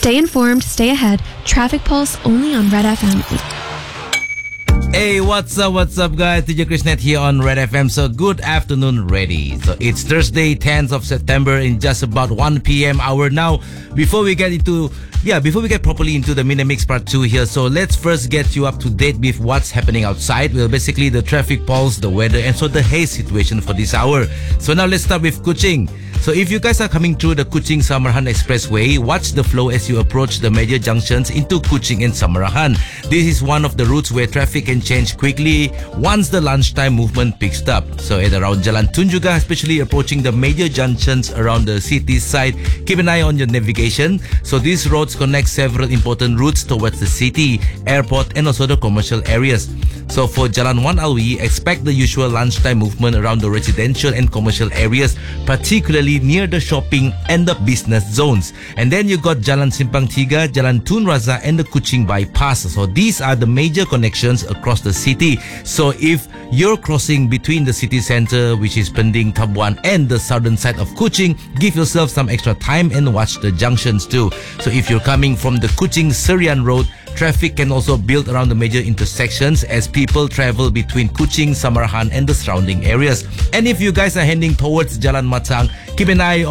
Stay informed, stay ahead. Traffic Pulse only on Red FM. Hey, what's up guys? DJ Krishnet here on Red FM. So good afternoon, ready. So it's Thursday, 10th of September in just about 1 p.m. hour now. Before we get properly into the Mini Mix Part 2 here, so let's first get you up to date with what's happening outside. Well, basically the traffic pulse, the weather, and so the haze situation for this hour. So now let's start with Kuching. So if you guys are coming through the Kuching-Samarahan Expressway, watch the flow as you approach the major junctions into Kuching and Samarahan. This is one of the routes where traffic can change quickly once the lunchtime movement picks up. So at around Jalan Tun juga, especially approaching the major junctions around the city side, keep an eye on your navigation. So these roads connect several important routes towards the city, airport, and also the commercial areas. So for Jalan Wan Alwi, expect the usual lunchtime movement around the residential and commercial areas, particularly near the shopping and the business zones. And then you got Jalan Simpang Tiga, Jalan Tun Razak, and the Kuching bypass. So these are the major connections across the city. So if you're crossing between the city center, which is Pending, Tabuan, and the southern side of Kuching, give yourself some extra time and watch the junctions too. So if you're coming from the Kuching-Serian Road, traffic can also build around the major intersections as people travel between Kuching, Samarahan, and the surrounding areas. And if you guys are heading towards Jalan Matang, keep an eye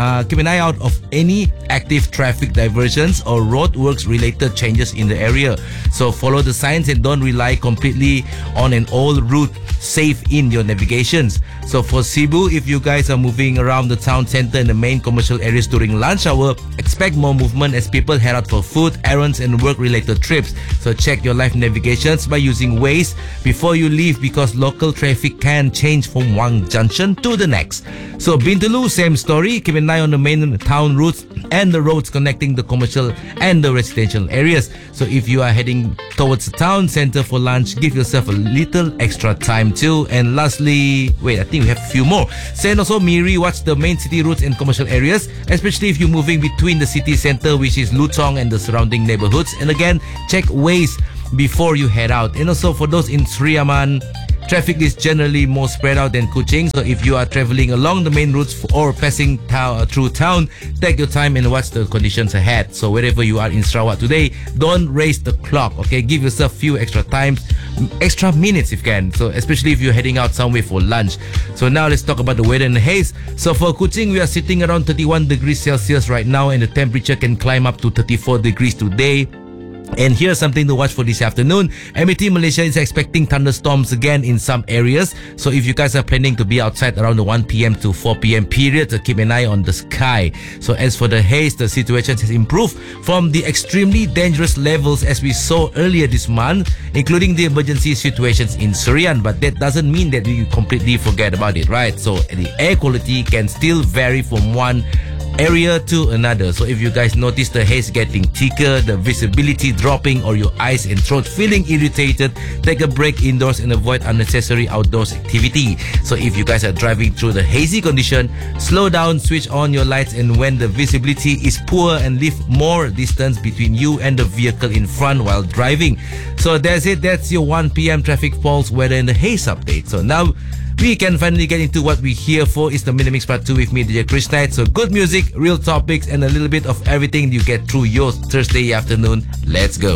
out of any active traffic diversions or roadworks related changes in the area. So follow the signs and don't rely completely on an old route. Safe in your navigations. So for Cebu, if you guys are moving around the town center and the main commercial areas during lunch hour, expect more movement as people head out for food, errands, and work-related trips. So check your live navigations by using Waze before you leave, because local traffic can change from one junction to the next. So Bintulu, same story. Keep an eye on the main town routes and the roads connecting the commercial and the residential areas. So if you are heading towards the town center for lunch, give yourself a little extra time too. And lastly, I think we have a few more. And also Miri, watch the main city routes and commercial areas, especially if you're moving between the city center, which is Lutong, and the surrounding neighborhoods. And again, check Waze before you head out. And also for those in Sriaman, traffic is generally more spread out than Kuching. So if you are traveling along the main routes or passing through town, take your time and watch the conditions ahead. So wherever you are in Sarawak today, don't race the clock, okay? Give yourself a few extra minutes if you can. So especially if you're heading out somewhere for lunch. So now let's talk about the weather and the haze. So for Kuching, we are sitting around 31 degrees Celsius right now, and the temperature can climb up to 34 degrees today. And here's something to watch for this afternoon. MET Malaysia is expecting thunderstorms again in some areas. So if you guys are planning to be outside around the 1 p.m. to 4 p.m. period, so keep an eye on the sky. So as for the haze, the situation has improved from the extremely dangerous levels as we saw earlier this month, including the emergency situations in Serian. But that doesn't mean that we completely forget about it, right? So the air quality can still vary from one area to another. So if you guys notice the haze getting thicker, the visibility dropping, or your eyes and throat feeling irritated, take a break indoors and avoid unnecessary outdoors activity. So if you guys are driving through the hazy condition, slow down, switch on your lights, and when the visibility is poor, and leave more distance between you and the vehicle in front while driving. So that's it. That's your 1 p.m. traffic pulse, weather, and the haze update. So now we can finally get into what we're here for. Is the Mini Mix Part 2 with me, DJ Chris Knight. So good music, real topics, and a little bit of everything you get through your Thursday afternoon. Let's go.